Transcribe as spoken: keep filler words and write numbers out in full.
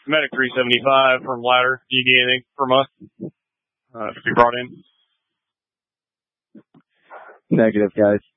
Medic three seventy-five from ladder. Do you need anything from us uh, to be brought in? Negative, guys.